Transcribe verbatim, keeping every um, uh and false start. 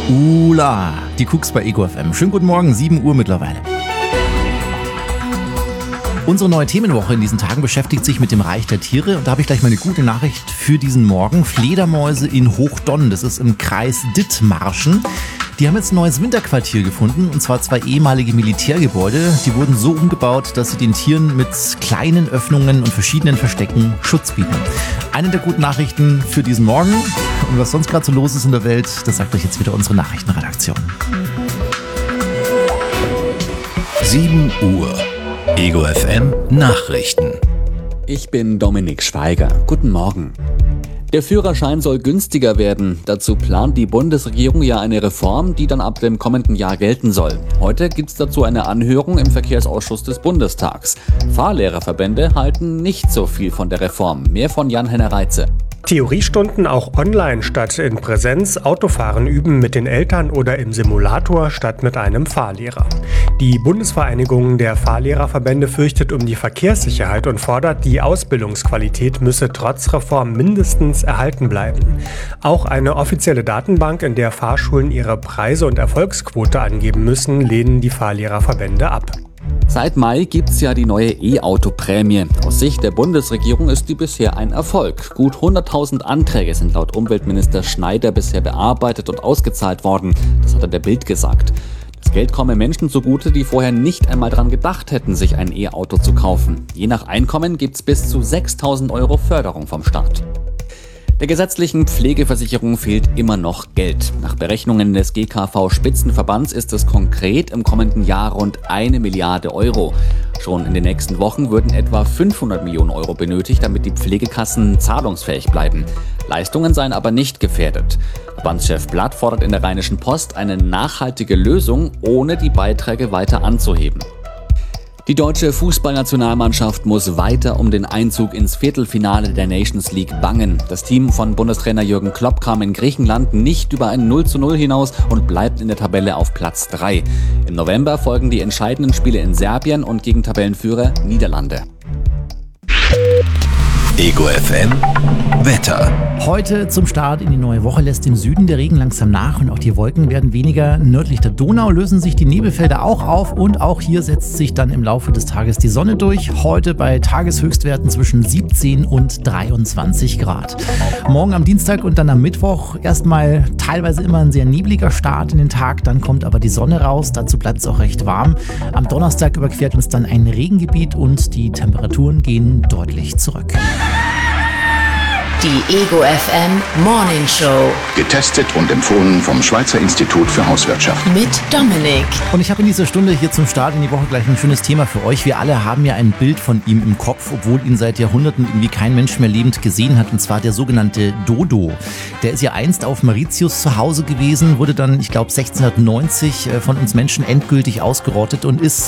Ula, die Cooks bei Ego F M. Schönen guten Morgen, sieben Uhr mittlerweile. Unsere neue Themenwoche in diesen Tagen beschäftigt sich mit dem Reich der Tiere. Und da habe ich gleich mal eine gute Nachricht für diesen Morgen. Fledermäuse in Hochdonn, das ist im Kreis Dithmarschen. Die haben jetzt ein neues Winterquartier gefunden, und zwar zwei ehemalige Militärgebäude. Die wurden so umgebaut, dass sie den Tieren mit kleinen Öffnungen und verschiedenen Verstecken Schutz bieten. Eine der guten Nachrichten für diesen Morgen. Und was sonst gerade so los ist in der Welt, das sagt euch jetzt wieder unsere Nachrichtenredaktion. sieben Uhr. Ego F M Nachrichten. Ich bin Dominik Schweiger. Guten Morgen. Der Führerschein soll günstiger werden. Dazu plant die Bundesregierung ja eine Reform, die dann ab dem kommenden Jahr gelten soll. Heute gibt es dazu eine Anhörung im Verkehrsausschuss des Bundestags. Fahrlehrerverbände halten nicht so viel von der Reform. Mehr von Jan-Henner Reitze. Theoriestunden auch online statt in Präsenz, Autofahren üben mit den Eltern oder im Simulator statt mit einem Fahrlehrer. Die Bundesvereinigung der Fahrlehrerverbände fürchtet um die Verkehrssicherheit und fordert, die Ausbildungsqualität müsse trotz Reform mindestens erhalten bleiben. Auch eine offizielle Datenbank, in der Fahrschulen ihre Preise und Erfolgsquote angeben müssen, lehnen die Fahrlehrerverbände ab. Seit Mai gibt's ja die neue E-Auto-Prämie. Aus Sicht der Bundesregierung ist die bisher ein Erfolg. Gut hunderttausend Anträge sind laut Umweltminister Schneider bisher bearbeitet und ausgezahlt worden. Das hat er der Bild gesagt. Das Geld komme Menschen zugute, die vorher nicht einmal dran gedacht hätten, sich ein E-Auto zu kaufen. Je nach Einkommen gibt's bis zu sechstausend Euro Förderung vom Staat. Der gesetzlichen Pflegeversicherung fehlt immer noch Geld. Nach Berechnungen des G K V-Spitzenverbands ist es konkret im kommenden Jahr rund eine Milliarde Euro. Schon in den nächsten Wochen würden etwa fünfhundert Millionen Euro benötigt, damit die Pflegekassen zahlungsfähig bleiben. Leistungen seien aber nicht gefährdet. Verbandschef Blatt fordert in der Rheinischen Post eine nachhaltige Lösung, ohne die Beiträge weiter anzuheben. Die deutsche Fußballnationalmannschaft muss weiter um den Einzug ins Viertelfinale der Nations League bangen. Das Team von Bundestrainer Jürgen Klopp kam in Griechenland nicht über ein null zu null hinaus und bleibt in der Tabelle auf Platz drei. Im November folgen die entscheidenden Spiele in Serbien und gegen Tabellenführer Niederlande. Ego F M Wetter. Heute zum Start in die neue Woche lässt im Süden der Regen langsam nach und auch die Wolken werden weniger. Nördlich der Donau lösen sich die Nebelfelder auch auf und auch hier setzt sich dann im Laufe des Tages die Sonne durch. Heute bei Tageshöchstwerten zwischen siebzehn und dreiundzwanzig Grad. Morgen am Dienstag und dann am Mittwoch erstmal teilweise immer ein sehr nebliger Start in den Tag, dann kommt aber die Sonne raus, dazu bleibt es auch recht warm. Am Donnerstag überquert uns dann ein Regengebiet und die Temperaturen gehen deutlich zurück. Die Ego F M Morning Show. Getestet und empfohlen vom Schweizer Institut für Hauswirtschaft. Mit Dominik. Und ich habe in dieser Stunde hier zum Start in die Woche gleich ein schönes Thema für euch. Wir alle haben ja ein Bild von ihm im Kopf, obwohl ihn seit Jahrhunderten irgendwie kein Mensch mehr lebend gesehen hat. Und zwar der sogenannte Dodo. Der ist ja einst auf Mauritius zu Hause gewesen, wurde dann, ich glaube, sechzehnhundertneunzig von uns Menschen endgültig ausgerottet und ist